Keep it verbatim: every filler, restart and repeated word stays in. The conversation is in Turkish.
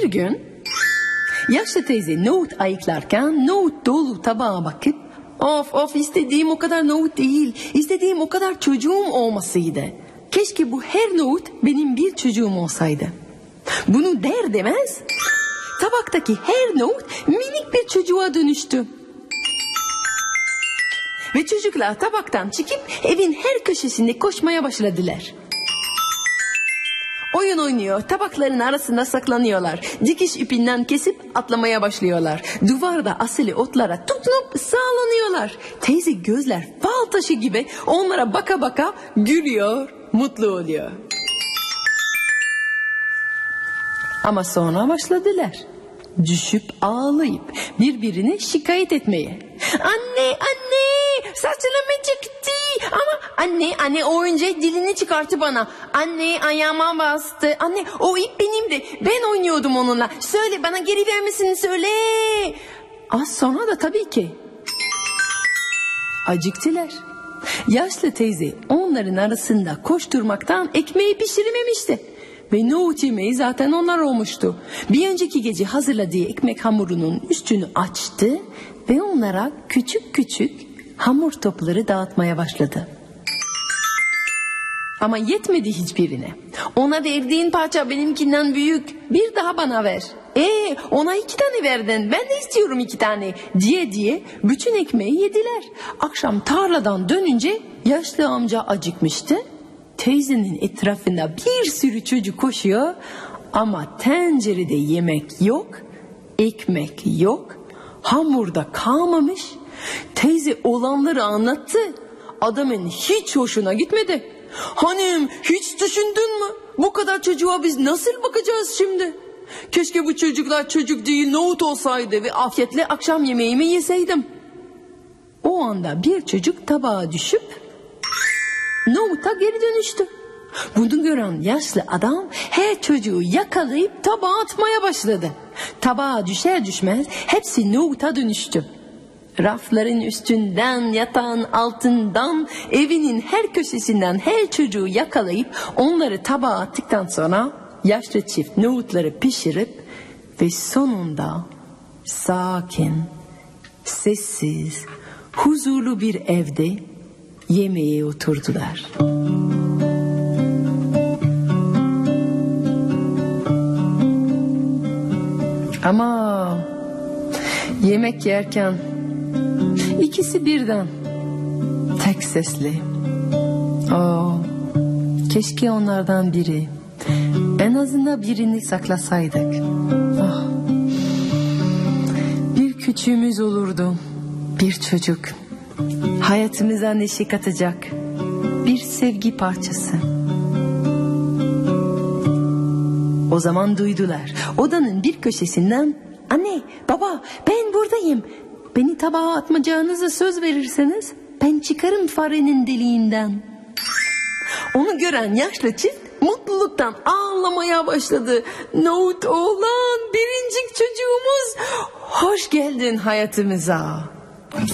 gün yaşlı teyze nohut ayıklarken nohut dolu tabağa bakıp of of istediğim o kadar nohut değil, istediğim o kadar çocuğum olmasıydı. Keşke bu her nohut benim bir çocuğum olsaydı. Bunu der demez tabaktaki her nohut minik bir çocuğa dönüştü. Ve çocuklar tabaktan çıkıp evin her köşesinde koşmaya başladılar. Oyun oynuyor, tabakların arasında saklanıyorlar. Dikiş ipinden kesip atlamaya başlıyorlar. Duvarda asılı otlara tutunup sağlanıyorlar. Teyze gözler fal taşı gibi onlara baka baka gülüyor, mutlu oluyor. Ama sonra başladılar. Düşüp ağlayıp birbirini şikayet etmeye. Anne anne saçlarım çıktı ama anne anne o oyuncak dilini çıkarttı bana. Anne ayağıma bastı. Anne o ip benimdi. Ben oynuyordum onunla. Söyle bana geri vermesini söyle. Az sonra da tabii ki acıktılar. Yaşlı teyze onların arasında koşturmaktan ekmeği pişirmemişti. Ve nohut yemeği zaten onlar olmuştu. Bir önceki gece hazırladığı ekmek hamurunun üstünü açtı ve onlara küçük küçük hamur topları dağıtmaya başladı. Ama yetmedi hiçbirine. Ona verdiğin parça benimkinden büyük. Bir daha bana ver. Ee, ona iki tane verdin. Ben de istiyorum iki tane. Diye diye bütün ekmeği yediler. Akşam tarladan dönünce yaşlı amca acıkmıştı. Teyzenin etrafında bir sürü çocuk koşuyor ama tencerede yemek yok, ekmek yok, hamurda kalmamış. Teyze olanları anlattı. Adamın hiç hoşuna gitmedi. Hanım hiç düşündün mü? Bu kadar çocuğa biz nasıl bakacağız şimdi? Keşke bu çocuklar çocuk değil nohut olsaydı ve afiyetle akşam yemeğimi yeseydim. O anda bir çocuk tabağa düşüp nohuta geri dönüştü. Bunu gören yaşlı adam her çocuğu yakalayıp tabağa atmaya başladı. Tabağa düşer düşmez hepsi nohuta dönüştü. Rafların üstünden, yatağın altından, evinin her köşesinden her çocuğu yakalayıp onları tabağa attıktan sonra yaşlı çift nohutları pişirip ve sonunda sakin, sessiz, huzurlu bir evde yemeğe oturdular. Ama yemek yerken ikisi birden tek sesli. Oh, keşke onlardan biri, en azından birini saklasaydık. Oh, bir küçüğümüz olurdu, bir çocuk. Hayatımıza neşe katacak bir sevgi parçası. O zaman duydular. Odanın bir köşesinden anne, baba ben buradayım. Beni tabağa atmayacağınıza söz verirseniz ben çıkarım farenin deliğinden. Onu gören yaşlı çift mutluluktan ağlamaya başladı. Nohut oğlan, biricik çocuğumuz, hoş geldin hayatımıza.